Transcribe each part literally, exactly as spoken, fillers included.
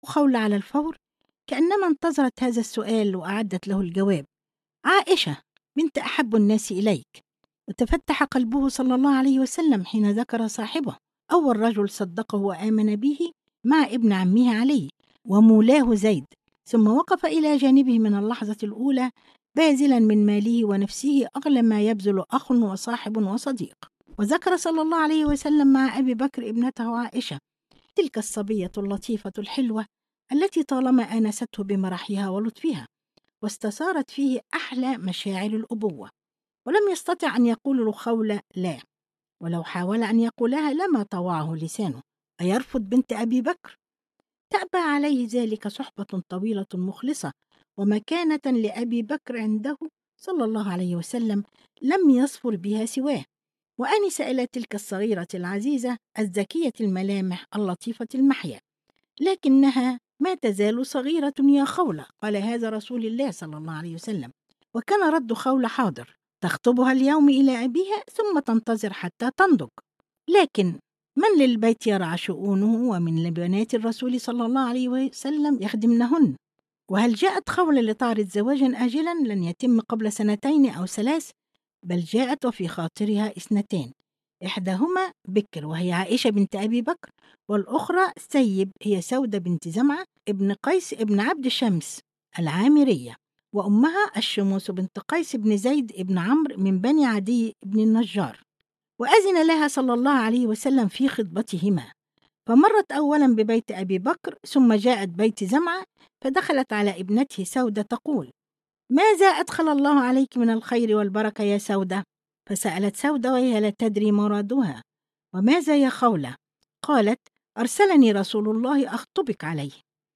خولة على الفور كأنما انتظرت هذا السؤال وأعدت له الجواب. عائشة بنت أحب الناس إليك. وتفتح قلبه صلى الله عليه وسلم حين ذكر صاحبه، أول رجل صدقه وآمن به مع ابن عمه علي ومولاه زيد، ثم وقف إلى جانبه من اللحظة الأولى باذلا من ماله ونفسه أغلى ما يبذل أخ وصاحب وصديق. وذكر صلى الله عليه وسلم مع أبي بكر ابنته عائشة، تلك الصبية اللطيفة الحلوة التي طالما آنسته بمرحها ولطفها، واستثارت فيه أحلى مشاعر الأبوة، ولم يستطع أن يقول لخولة لا، ولو حاول أن يقولها لما طوعه لسانه. أيرفض بنت أبي بكر؟ تأبى عليه ذلك صحبة طويلة مخلصة ومكانة لأبي بكر عنده صلى الله عليه وسلم لم يصفر بها سواه، وأنس إلى تلك الصغيرة العزيزة الذكية الملامح اللطيفة المحيا، لكنها ما تزال صغيرة يا خولة، قال هذا رسول الله صلى الله عليه وسلم. وكان رد خولة حاضر، تخطبها اليوم إلى أبيها ثم تنتظر حتى تنضج. لكن من للبيت يرعى شؤونه ومن لبنات الرسول صلى الله عليه وسلم يخدمنهن؟ وهل جاءت خولة لتعرض زواجا آجلا لن يتم قبل سنتين أو ثلاث؟ بل جاءت وفي خاطرها اثنتين، إحداهما بكر وهي عائشة بنت أبي بكر، والأخرى سيب هي سودة بنت زمعة ابن قيس ابن عبد شمس العامرية، وأمها الشموس بنت قيس بن زيد ابن عمرو من بني عدي بن النجار. وأذن لها صلى الله عليه وسلم في خطبتهما، فمرت أولا ببيت أبي بكر ثم جاءت بيت زمعة، فدخلت على ابنته سودة تقول: ماذا أدخل الله عليك من الخير والبركة يا سودة؟ فسألت سودة وهي لا تدري مرادها: وماذا يا خولة؟ قالت: أرسلني رسول الله أخطبك عليه.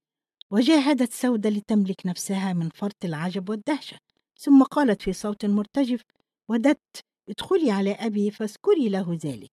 وجاهدت سودة لتملك نفسها من فرط العجب والدهشة، ثم قالت في صوت مرتجف: وددت ادخلي على أبي فاذكري له ذلك.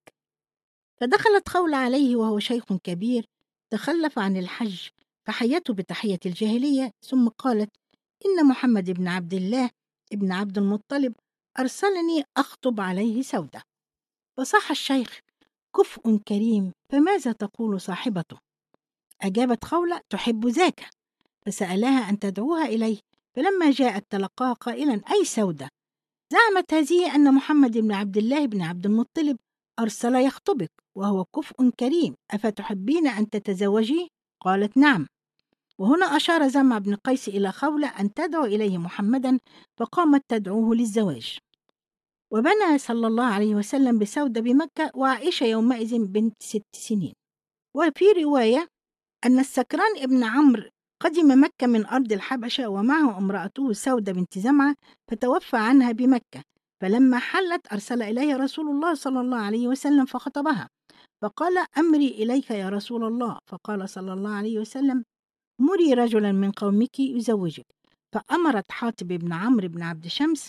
فدخلت خولة عليه وهو شيخ كبير تخلف عن الحج، فحيته بتحية الجاهلية، ثم قالت: إن محمد بن عبد الله ابن عبد المطلب أرسلني أخطب عليه سودة. فصح الشيخ: كفء كريم، فماذا تقول صاحبته؟ أجابت خولة: تحب ذاك. فسألها أن تدعوها إليه، فلما جاءت تلقاها قائلا: أي سودة، زعمت هذه أن محمد بن عبد الله بن عبد المطلب أرسل يخطبك وهو كفء كريم، أفتحبين أن تتزوجيه؟ قالت: نعم. وهنا أشار زمع بن قيس إلى خولة أن تدعو إليه محمدا، فقامت تدعوه للزواج. وبنى صلى الله عليه وسلم بسودة بمكة، وعائشة يومئذ بنت ست سنين. وفي رواية أن السكران ابن عمرو قدم مكة من أرض الحبشة ومعه امرأته سودة بنت زمعة، فتوفى عنها بمكة، فلما حلت أرسل إليها رسول الله صلى الله عليه وسلم فخطبها، فقال: أمري إليك يا رسول الله. فقال صلى الله عليه وسلم: مري رجلا من قومك يزوجك. فأمرت حاطب بن عمرو بن عبد شمس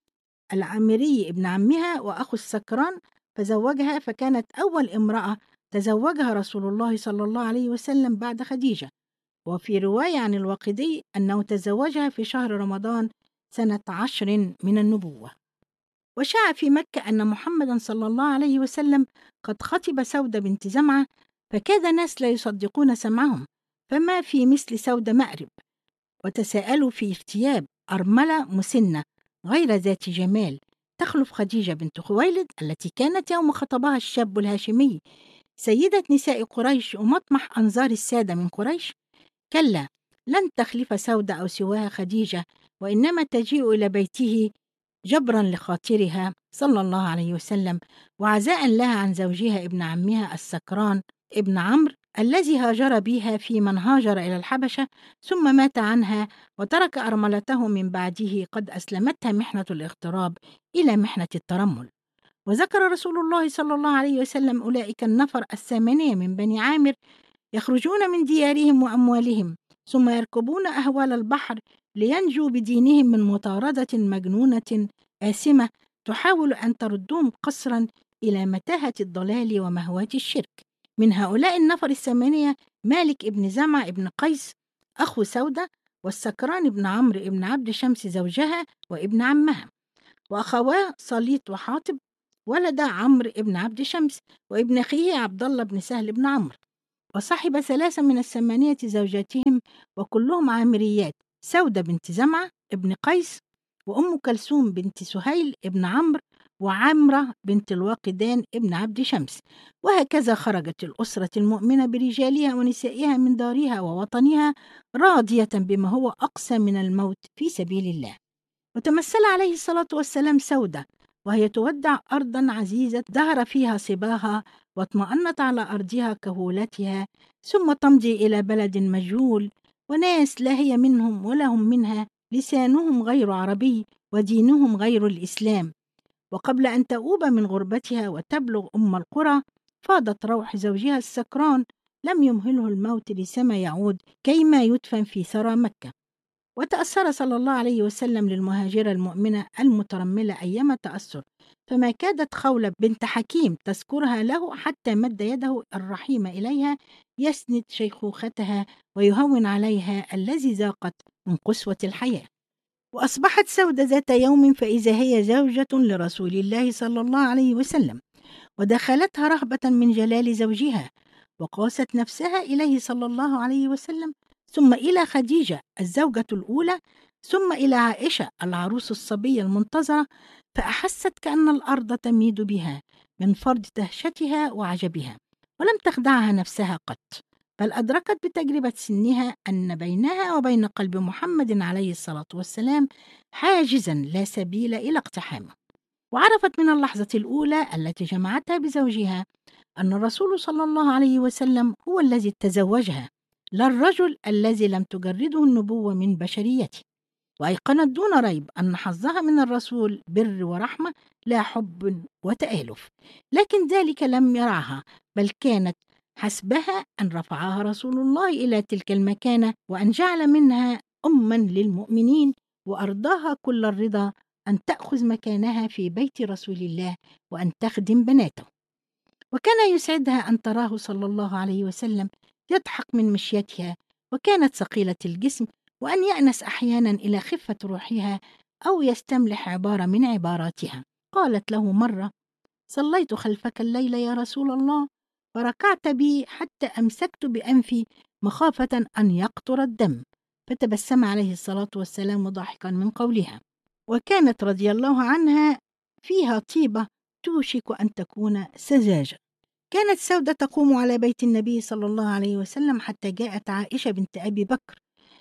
العامري ابن عمها وأخو السكران فزوجها، فكانت أول امرأة تزوجها رسول الله صلى الله عليه وسلم بعد خديجة. وفي رواية عن الواقدي أنه تزوجها في شهر رمضان سنة عشر من النبوة. وشاع في مكة أن محمدا صلى الله عليه وسلم قد خطب سودة بنت زمعة، فكاد الناس لا يصدقون سمعهم، فما في مثل سودة مأرب، وتساءلوا في افتياب أرملة مسنة غير ذات جمال تخلف خديجة بنت خويلد التي كانت يوم خطبها الشاب الهاشمي سيدة نساء قريش ومطمح أنظار السادة من قريش. كلا، لن تخلف سودة أو سواها خديجة، وإنما تجيء إلى بيته جبرا لخاطرها صلى الله عليه وسلم، وعزاء لها عن زوجها ابن عمها السكران ابن عمرو الذي هاجر بها في من هاجر إلى الحبشة ثم مات عنها، وترك أرملته من بعده قد أسلمتها محنة الاغتراب إلى محنة الترمل. وذكر رسول الله صلى الله عليه وسلم أولئك النفر الثمانية من بني عامر يخرجون من ديارهم وأموالهم ثم يركبون أهوال البحر لينجوا بدينهم من مطاردة مجنونة آثمة تحاول أن تردهم قصرا إلى متاهة الضلال ومهوات الشرك. من هؤلاء النفر الثمانية مالك ابن زمع ابن قيس أخو سودة، والسكران ابن عمرو ابن عبد شمس زوجها وابن عمها، وأخواه صليط وحاطب ولد عمرو ابن عبد شمس، وابن أخيه عبد الله بن سهل بن عمرو، وصحب ثلاثة من الثمانية زوجاتهم وكلهم عامريات: سودة بنت زمعة ابن قيس، وأم كلثوم بنت سهيل ابن عمرو، وعمرة بنت الواقدان ابن عبد شمس. وهكذا خرجت الأسرة المؤمنة برجالها ونسائها من دارها ووطنها راضية بما هو أقسى من الموت في سبيل الله. وتمثل عليه الصلاة والسلام سودة وهي تودع أرضا عزيزة دهر فيها صباها واطمأنت على أرضها كهولتها، ثم تمضي إلى بلد مجهول وناس لا هي منهم ولا هم منها، لسانهم غير عربي ودينهم غير الإسلام. وقبل أن تؤوب من غربتها وتبلغ أم القرى فاضت روح زوجها السكران، لم يمهله الموت لسما يعود كيما يدفن في ثرى مكة. وتأثر صلى الله عليه وسلم للمهاجرة المؤمنة المترملة أيام تأثر، فما كادت خولة بنت حكيم تذكرها له حتى مد يده الرحيم إليها يسند شيخوختها ويهون عليها الذي ذاقت من قسوة الحياة. وأصبحت سودة ذات يوم فإذا هي زوجة لرسول الله صلى الله عليه وسلم، ودخلتها رهبة من جلال زوجها، وقاست نفسها إليه صلى الله عليه وسلم، ثم إلى خديجة الزوجة الأولى، ثم إلى عائشة العروس الصبية المنتظرة، فأحست كأن الأرض تميد بها من فرط دهشتها وعجبها، ولم تخدعها نفسها قط، بل أدركت بتجربة سنها أن بينها وبين قلب محمد عليه الصلاة والسلام حاجزا لا سبيل إلى اقتحامه. وعرفت من اللحظة الأولى التي جمعتها بزوجها أن الرسول صلى الله عليه وسلم هو الذي تزوجها، لا الرجل الذي لم تجرده النبوة من بشريته. وأيقنت دون ريب أن حظها من الرسول بر ورحمة لا حب وتآلف، لكن ذلك لم يرعها، بل كانت حسبها أن رفعها رسول الله إلى تلك المكانة وأن جعل منها أما للمؤمنين، وأرضاها كل الرضا أن تأخذ مكانها في بيت رسول الله وأن تخدم بناته. وكان يسعدها أن تراه صلى الله عليه وسلم يضحك من مشيتها، وكانت ثقيلة الجسم، وأن يأنس أحيانا إلى خفة روحها أو يستملح عبارة من عباراتها. قالت له مرة: صليت خلفك الليل يا رسول الله، فركعت بي حتى أمسكت بأنفي مخافة أن يقطر الدم، فتبسم عليه الصلاة والسلام ضاحكا من قولها. وكانت رضي الله عنها فيها طيبة توشك أن تكون سذاجة. كانت سودة تقوم على بيت النبي صلى الله عليه وسلم حتى جاءت عائشة بنت أبي بكر،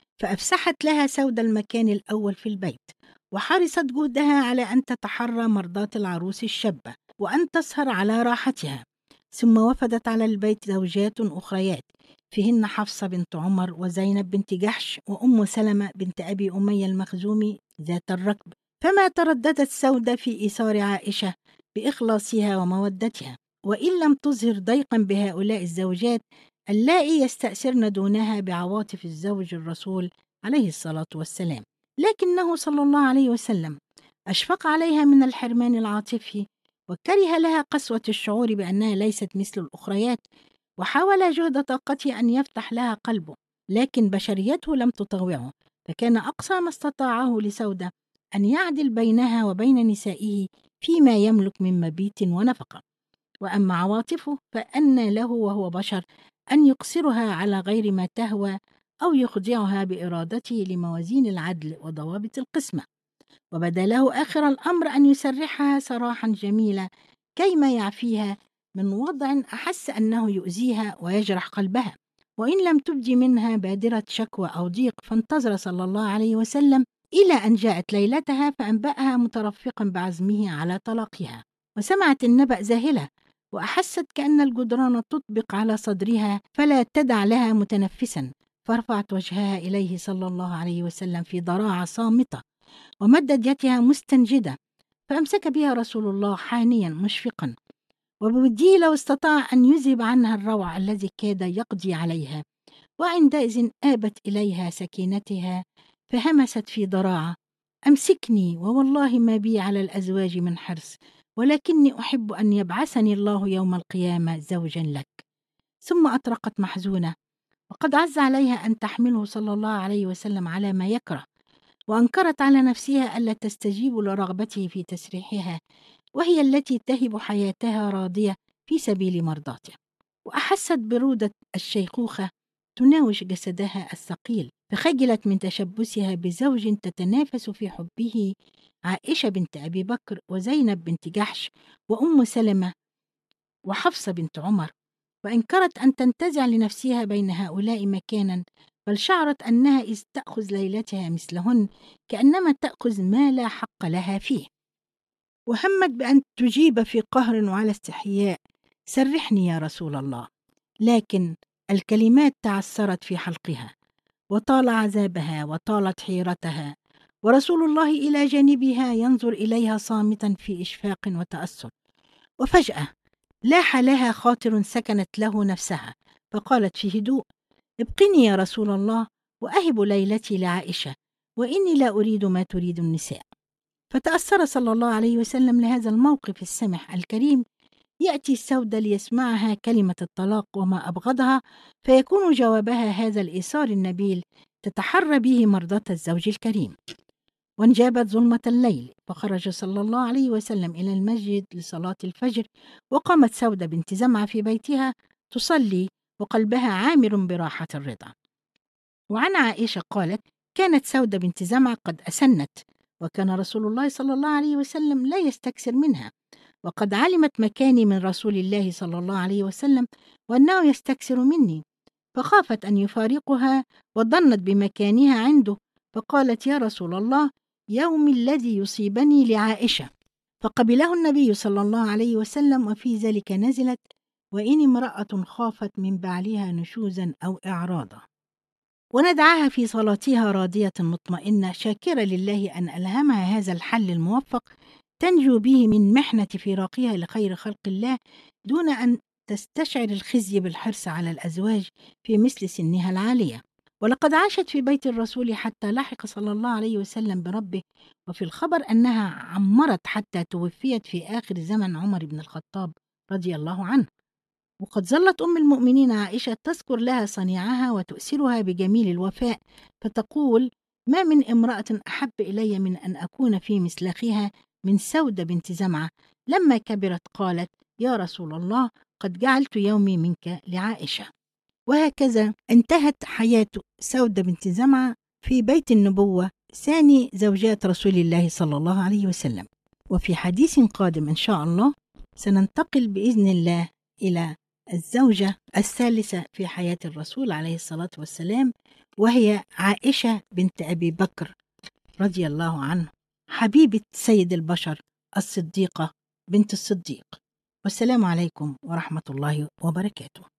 فأفسحت لها سودة المكان الأول في البيت، وحرصت جهدها على أن تتحرى مرضاة العروس الشابة وأن تسهر على راحتها. ثم وفدت على البيت زوجات أخريات، فيهن حفصة بنت عمر وزينب بنت جحش وأم سلمة بنت أبي أمية المخزومي ذات الركب، فما ترددت سودة في إيثار عائشة بإخلاصها ومودتها، وإن لم تظهر ضيقا بهؤلاء الزوجات اللائي يستأثرن دونها بعواطف الزوج الرسول عليه الصلاة والسلام، لكنه صلى الله عليه وسلم أشفق عليها من الحرمان العاطفي، وكره لها قسوة الشعور بأنها ليست مثل الأخريات، وحاول جهد طاقته أن يفتح لها قلبه، لكن بشريته لم تطوعه، فكان أقصى ما استطاعه لسودة أن يعدل بينها وبين نسائه فيما يملك من مبيت ونفقة. وأما عواطفه فأن له وهو بشر أن يقصرها على غير ما تهوى أو يخضعها بإرادته لموازين العدل وضوابط القسمة. وبدا له آخر الأمر أن يسرحها سراحا جميلا كيما يعفيها من وضع أحس أنه يؤذيها ويجرح قلبها، وإن لم تبدي منها بادرة شكوى أو ضيق، فانتظر صلى الله عليه وسلم إلى أن جاءت ليلتها فأنبأها مترفقا بعزمه على طلاقها. وسمعت النبأ ذاهلة، وأحست كأن الجدران تطبق على صدرها فلا تدع لها متنفسا، فرفعت وجهها إليه صلى الله عليه وسلم في ضراعة صامتة، ومدت يدها مستنجدة، فأمسك بها رسول الله حانيا مشفقا، وبوديه لو استطاع أن يذهب عنها الروع الذي كاد يقضي عليها. وعندئذ آبت إليها سكينتها فهمست في ضراعة: أمسكني، ووالله ما بي على الأزواج من حرص، ولكني أحب أن يبعثني الله يوم القيامة زوجا لك. ثم أطرقت محزونة، وقد عز عليها أن تحمله صلى الله عليه وسلم على ما يكره، وأنكرت على نفسها ألا تستجيب لرغبته في تسريحها، وهي التي تهب حياتها راضية في سبيل مرضاته. وأحست برودة الشيخوخة تناوش جسدها الثقيل، فخجلت من تشبثها بزوج تتنافس في حبه عائشة بنت أبي بكر وزينب بنت جحش وأم سلمة وحفصة بنت عمر، وأنكرت أن تنتزع لنفسها بين هؤلاء مكانا، بل شعرت أنها إذ تأخذ ليلتها مثلهن كأنما تأخذ ما لا حق لها فيه، وهمت بأن تجيب في قهر وعلى استحياء: سرحني يا رسول الله، لكن الكلمات تعثرت في حلقها، وطال عذابها وطالت حيرتها، ورسول الله إلى جانبها ينظر إليها صامتا في إشفاق وتأثر. وفجأة لاح لها خاطر سكنت له نفسها، فقالت في هدوء: ابقني يا رسول الله وأهب ليلتي لعائشة، وإني لا أريد ما تريد النساء. فتأثر صلى الله عليه وسلم لهذا الموقف السمح الكريم. يأتي السودة ليسمعها كلمة الطلاق وما أبغضها، فيكون جوابها هذا الإيثار النبيل تتحرى به مرضاة الزوج الكريم. وانجابت ظلمة الليل، فخرج صلى الله عليه وسلم إلى المسجد لصلاة الفجر، وقامت سودة بنت زمعة في بيتها تصلي وقلبها عامر براحة الرضا. وعن عائشة قالت: كانت سودة بنت زمعة قد أسنت، وكان رسول الله صلى الله عليه وسلم لا يستكثر منها، وقد علمت مكاني من رسول الله صلى الله عليه وسلم وأنه يستكثر مني، فخافت أن يفارقها وظنت بمكانها عنده، فقالت: يا رسول الله، يوم الذي يصيبني لعائشة. فقبله النبي صلى الله عليه وسلم، وفي ذلك نزلت: وإن امرأة خافت من بعلها نشوزا أو إعراضا. وندعاها في صلاتها راضية مطمئنة شاكرة لله أن ألهمها هذا الحل الموفق تنجو به من محنة فراقها لخير خلق الله، دون أن تستشعر الخزي بالحرص على الأزواج في مثل سنها العالية. ولقد عاشت في بيت الرسول حتى لحق صلى الله عليه وسلم بربه، وفي الخبر أنها عمرت حتى توفيت في آخر زمن عمر بن الخطاب رضي الله عنه. وقد ظلت أم المؤمنين عائشة تذكر لها صنيعها وتؤثرها بجميل الوفاء، فتقول: ما من امرأة أحب إلي من أن أكون في مسلخها من سودة بنت زمعة. لما كبرت قالت: يا رسول الله، قد جعلت يومي منك لعائشة. وهكذا انتهت حياة سودة بنت زمعة في بيت النبوة، ثاني زوجات رسول الله صلى الله عليه وسلم. وفي حديث قادم إن شاء الله سننتقل بإذن الله إلى الزوجة الثالثة في حياة الرسول عليه الصلاة والسلام، وهي عائشة بنت أبي بكر رضي الله عنه، حبيبة سيد البشر الصديقة بنت الصديق. والسلام عليكم ورحمة الله وبركاته.